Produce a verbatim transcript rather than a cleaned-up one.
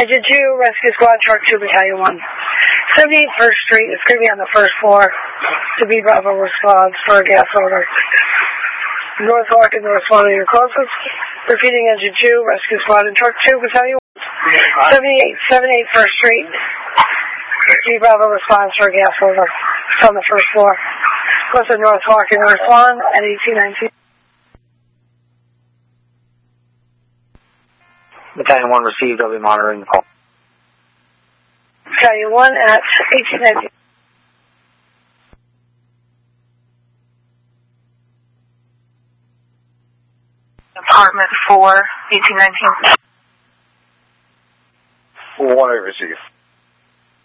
Engine two, Rescue Squad, Truck two, Battalion one. seventy-eight First Street, it's going to be on the first floor. To be Bravo response for a gas order. North Walk and North Swan are your closest. Repeating Engine two, Rescue Squad and Truck two, Battalion one. seventy-eight, seventy-eight First Street. To be Bravo response for a gas order. It's on the first floor. Close to North Walk and North Swan at eighteen nineteen. Battalion one received, I'll be monitoring the call. Battalion one at eighteen nineteen. Apartment four, eighteen nineteen. one, I received.